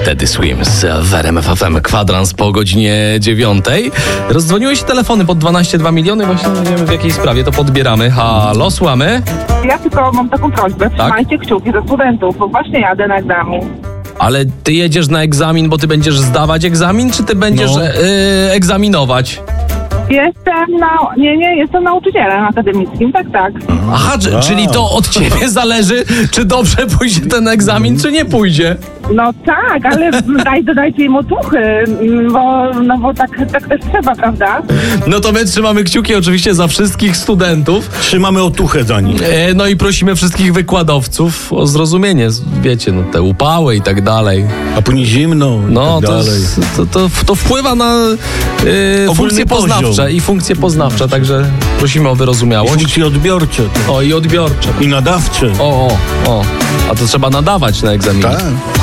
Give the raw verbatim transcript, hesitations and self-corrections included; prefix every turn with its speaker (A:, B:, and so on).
A: Teddy Swims w R M F F M. Kwadrans po godzinie dziewiątej. Rozdzwoniły się telefony pod dwanaście dwa miliony. Właśnie nie wiemy w jakiej sprawie, to podbieramy. Halo, słuchamy?
B: Ja tylko mam taką prośbę, trzymajcie kciuki za studentów, bo właśnie jadę na egzamin.
A: Ale ty jedziesz na egzamin, bo ty będziesz zdawać egzamin, czy ty będziesz
C: No.
A: e, egzaminować?
B: Jestem na... Nie, nie, jestem nauczycielem akademickim, tak, tak.
A: Aha, czy,
C: Wow.
A: czyli to od ciebie zależy, czy dobrze pójdzie ten egzamin, czy nie pójdzie.
B: No tak, ale daj, dodajcie im otuchy, bo, no bo tak, tak też trzeba, prawda?
A: No to my trzymamy kciuki oczywiście za wszystkich studentów.
C: Trzymamy otuchę za nich.
A: E, no i prosimy wszystkich wykładowców o zrozumienie, wiecie, no te upały i tak dalej.
C: A później zimno i
A: No
C: tak
A: to,
C: dalej.
A: jest- to, to, to wpływa na e,
C: Ogólny
A: funkcje
C: poziom.
A: poznawcze i funkcje poznawcze, także prosimy o
C: I
A: wyrozumiałość.
C: funkcje odbiorcze
A: O, i odbiorcze.
C: i nadawcze.
A: O, o, o. A to trzeba nadawać na egzaminie.
C: Tak.